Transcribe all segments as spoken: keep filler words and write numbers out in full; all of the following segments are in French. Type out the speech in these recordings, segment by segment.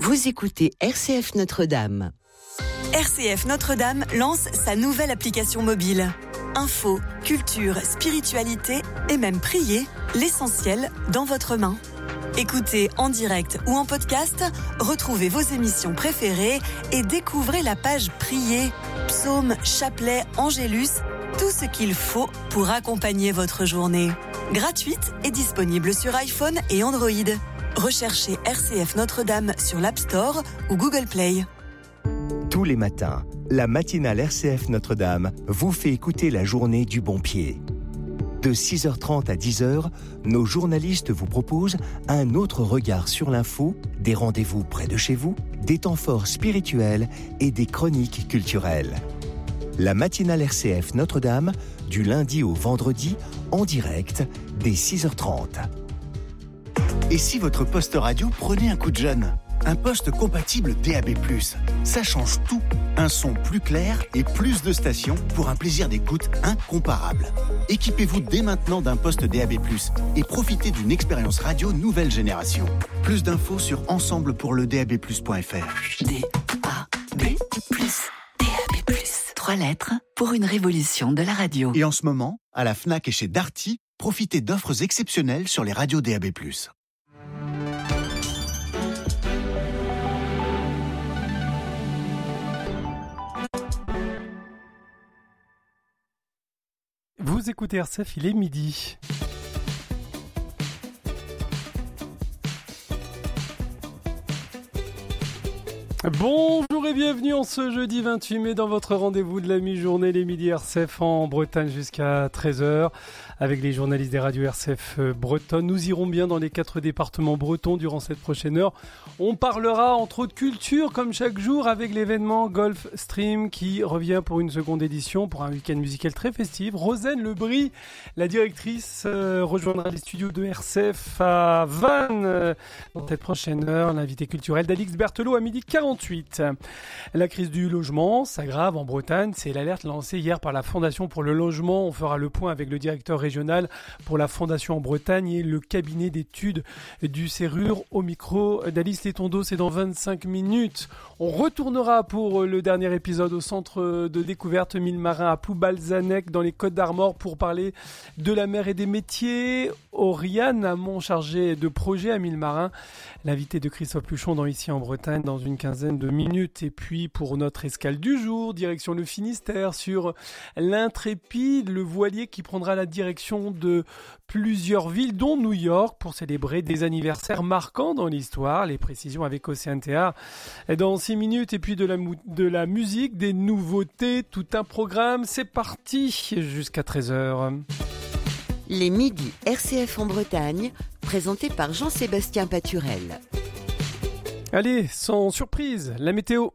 Vous écoutez R C F Notre-Dame. R C F Notre-Dame lance sa nouvelle application mobile. Info, culture, spiritualité et même prier, l'essentiel dans votre main. Écoutez en direct ou en podcast, retrouvez vos émissions préférées et découvrez la page Prier, psaumes, chapelets, angélus, tout ce qu'il faut pour accompagner votre journée. Gratuite et disponible sur iPhone et Android. Recherchez R C F Notre-Dame sur l'App Store ou Google Play. Tous les matins, la matinale R C F Notre-Dame vous fait écouter la journée du bon pied. De six heures trente à dix heures, nos journalistes vous proposent un autre regard sur l'info, des rendez-vous près de chez vous, des temps forts spirituels et des chroniques culturelles. La matinale R C F Notre-Dame, du lundi au vendredi, en direct, dès six heures trente. Et si votre poste radio prenait un coup de jeune ? Un poste compatible D A B plus, ça change tout. Un son plus clair et plus de stations pour un plaisir d'écoute incomparable. Équipez-vous dès maintenant d'un poste D A B plus et profitez d'une expérience radio nouvelle génération. Plus d'infos sur ensemble pour le D A B plus point F R. D A B plus, D A B plus. Trois lettres pour une révolution de la radio. Et en ce moment, à la Fnac et chez Darty, profitez d'offres exceptionnelles sur les radios D A B plus. Vous écoutez R C F, il est midi. Bonjour et bienvenue en ce jeudi vingt-huit mai dans votre rendez-vous de la mi-journée, les midis R C F en Bretagne jusqu'à treize heures. Avec les journalistes des radios R C F bretonnes, nous irons bien dans les quatre départements bretons durant cette prochaine heure. On parlera entre autres culture comme chaque jour avec l'événement Golf Stream qui revient pour une seconde édition pour un week-end musical très festif. Rosen Lebris, la directrice, euh, rejoindra les studios de R C F à Vannes euh, dans cette prochaine heure. L'invité culturel d'Alix Berthelot à midi quarante-huit. La crise du logement s'aggrave en Bretagne. C'est l'alerte lancée hier par la Fondation pour le logement. On fera le point avec le directeur régional pour la Fondation en Bretagne et le cabinet d'études du Serrure au micro d'Alice Létondo. C'est dans vingt-cinq minutes. On retournera pour le dernier épisode au centre de découverte Mille Marins à Ploubalzanec dans les Côtes d'Armor pour parler de la mer et des métiers. Oriane Amont, chargée de projet à Mille Marins, l'invité de Christophe Pluchon dans Ici en Bretagne dans une quinzaine de minutes. Et puis pour notre escale du jour, direction le Finistère sur l'Intrépide, le voilier qui prendra la direction de plusieurs villes dont New York pour célébrer des anniversaires marquants dans l'histoire. Les précisions avec Océane Théard dans six minutes. Et puis de la, mou- de la musique, des nouveautés, tout un programme. C'est parti jusqu'à treize heures. Les midis R C F en Bretagne, présentés par Jean-Sébastien Paturel. Allez, sans surprise, la météo.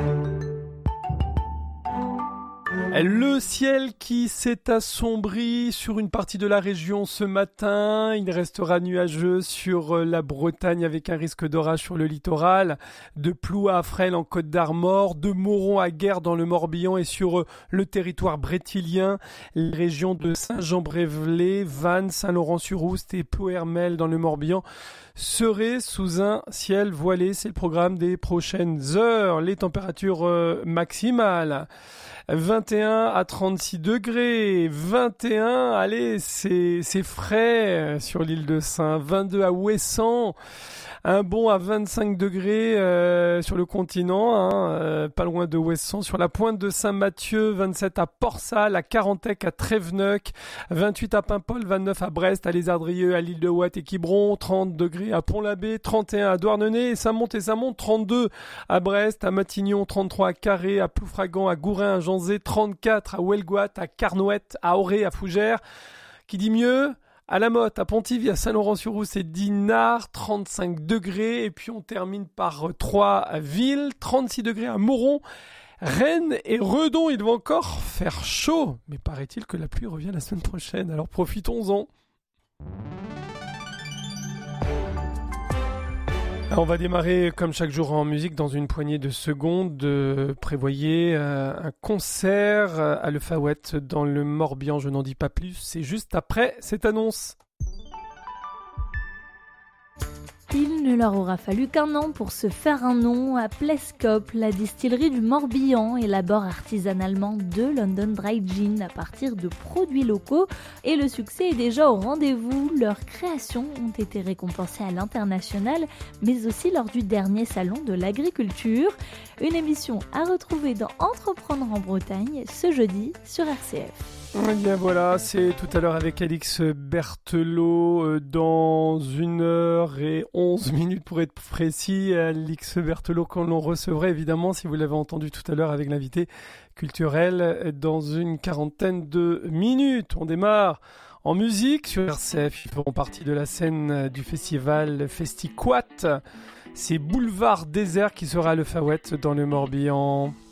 Le ciel qui s'est assombri sur une partie de la région ce matin. Il restera nuageux sur la Bretagne avec un risque d'orage sur le littoral. De Ploux à Affrel en Côte d'Armor, de Moron à Guers dans le Morbihan et sur le territoire brétilien. Les régions de Saint-Jean-Brévelay, Vannes, Saint-Laurent-sur-Oust et Ploërmel dans le Morbihan seraient sous un ciel voilé. C'est le programme des prochaines heures. Les températures euh, maximales. vingt et un à trente-six degrés, vingt et un, allez, c'est, c'est frais sur l'île de Saint, vingt-deux à Ouessant, un bon à vingt-cinq degrés euh, sur le continent, hein, euh, pas loin de Ouessant, sur la pointe de Saint-Mathieu, vingt-sept à Port-Salle, à Carantec, à Tréveneuc, vingt-huit à Paimpol, vingt-neuf à Brest, à Lézardrieux, à l'île de Ouat et Quiberon, trente degrés à Pont-l'Abbé, trente et un à Douarnenez, et ça monte et ça monte, trente-deux à Brest, à Matignon, trente-trois à Carré, à Ploufragan, à Gourin, à Janzé, trente-quatre à Huelgoat, à Carnouët, à Auré, à Fougères. Qui dit mieux ? À La Motte, à Pontivy, à Saint-Laurent-sur-Oust et Dinard, trente-cinq degrés. Et puis on termine par trois villes, trente-six degrés à Moron, Rennes et Redon. Il va encore faire chaud. Mais paraît-il que la pluie revient la semaine prochaine. Alors profitons-en. On va démarrer comme chaque jour en musique dans une poignée de secondes. Euh, prévoyez euh, un concert à Le Faouette dans le Morbihan. Je n'en dis pas plus. C'est juste après cette annonce. Il ne leur aura fallu qu'un an pour se faire un nom. À Plescope, la distillerie du Morbihan élabore artisanalement deux London Dry Gin à partir de produits locaux et le succès est déjà au rendez-vous. Leurs créations ont été récompensées à l'international, mais aussi lors du dernier salon de l'agriculture. Une émission à retrouver dans Entreprendre en Bretagne ce jeudi sur R C F. Eh bien voilà, c'est tout à l'heure avec Alix Berthelot dans une heure et onze minutes pour être précis. Alix Berthelot qu'on l'on recevrait évidemment, si vous l'avez entendu tout à l'heure avec l'invité culturel, dans une quarantaine de minutes. On démarre en musique sur R C F. Ils feront partie de la scène du festival Festiquat. C'est Boulevard Désert qui sera à Le Fawet dans le Morbihan.